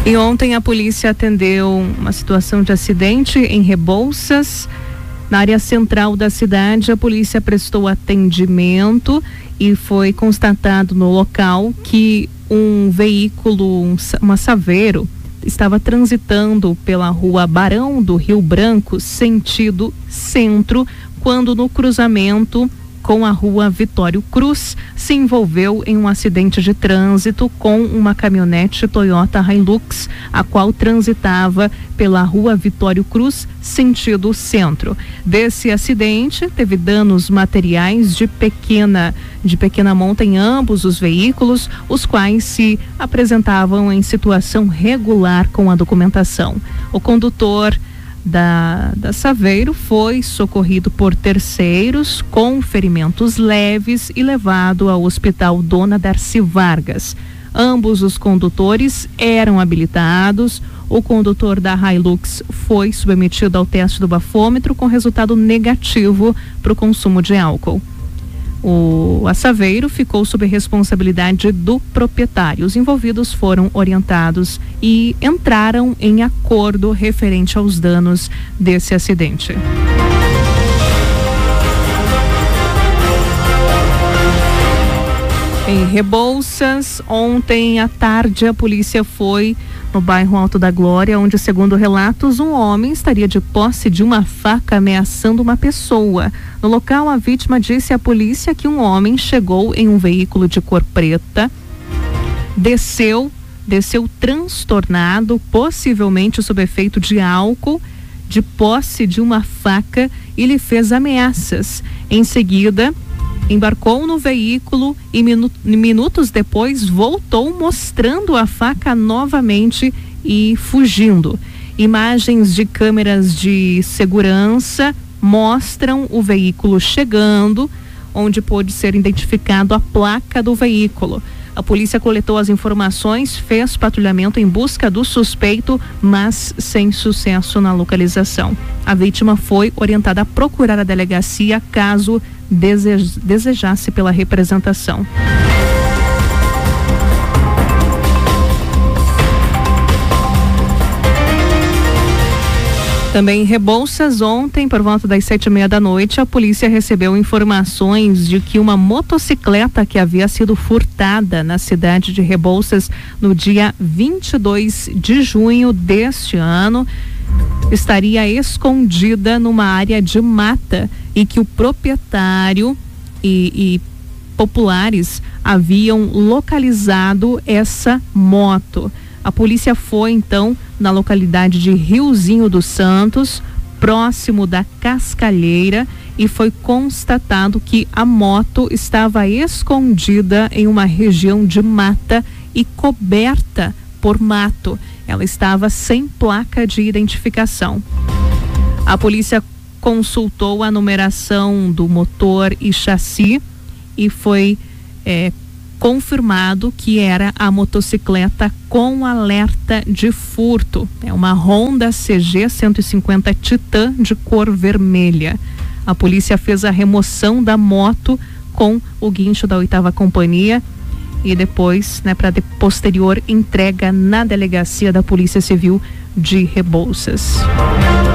E ontem a polícia atendeu uma situação de acidente em Rebouças, na área central da cidade. A polícia prestou atendimento e foi constatado no local que um veículo, uma Saveiro, estava transitando pela rua Barão do Rio Branco, sentido centro, quando no cruzamento com a rua Vitório Cruz se envolveu em um acidente de trânsito com uma caminhonete Toyota Hilux, a qual transitava pela rua Vitório Cruz, sentido centro. Desse acidente, teve danos materiais de pequena monta em ambos os veículos, os quais se apresentavam em situação regular com a documentação. O condutor da Saveiro foi socorrido por terceiros com ferimentos leves e levado ao Hospital Dona Darcy Vargas. Ambos os condutores eram habilitados. O condutor da Hilux foi submetido ao teste do bafômetro com resultado negativo para o consumo de álcool. A Saveiro ficou sob responsabilidade do proprietário. Os envolvidos foram orientados e entraram em acordo referente aos danos desse acidente. Em Rebouças, ontem à tarde, a polícia foi no bairro Alto da Glória, onde, segundo relatos, um homem estaria de posse de uma faca ameaçando uma pessoa. No local, a vítima disse à polícia que um homem chegou em um veículo de cor preta, desceu transtornado, possivelmente sob efeito de álcool, de posse de uma faca, e lhe fez ameaças. Em seguida, embarcou no veículo e minutos depois voltou mostrando a faca novamente e fugindo. Imagens de câmeras de segurança mostram o veículo chegando, onde pôde ser identificado a placa do veículo. A polícia coletou as informações, fez patrulhamento em busca do suspeito, mas sem sucesso na localização. A vítima foi orientada a procurar a delegacia caso desejasse pela representação. Também em Rebouças, ontem, por volta das 7:30 da noite, a polícia recebeu informações de que uma motocicleta que havia sido furtada na cidade de Rebouças no dia 22 de junho deste ano estaria escondida numa área de mata e que o proprietário e populares haviam localizado essa moto. A polícia foi então na localidade de Riozinho dos Santos, próximo da Cascalheira, e foi constatado que a moto estava escondida em uma região de mata e coberta por mato. Ela estava sem placa de identificação. A polícia consultou a numeração do motor e chassi e foi confirmado que era a motocicleta com alerta de furto. É uma Honda CG 150 Titan de cor vermelha. A polícia fez a remoção da moto com o guincho da 8ª Companhia e depois, para posterior entrega na delegacia da Polícia Civil de Rebouças.